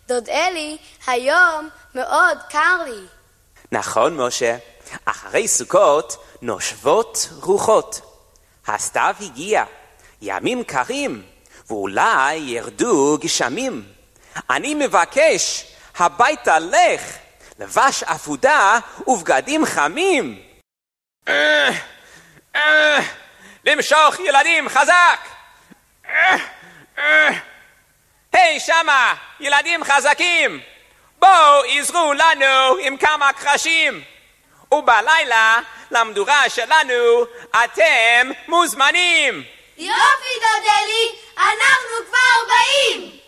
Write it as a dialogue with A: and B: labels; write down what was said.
A: דוד אלי, היום מאוד קר לי.
B: נכון, משה. אחרי סוכות נושבות רוחות. הסתיו הגיע, ימים קרים, ואולי ירדו גשמים. אני מבקש, הביתה לך, לבש עפודה ובגדים חמים. למשוך ילדים חזק! היי שמה, ילדים חזקים! בואו עזרו לנו עם כמה קרשים! ובלילה, למדורה שלנו, אתם מוזמנים!
A: יופי דוד אלי, אנחנו כבר באים!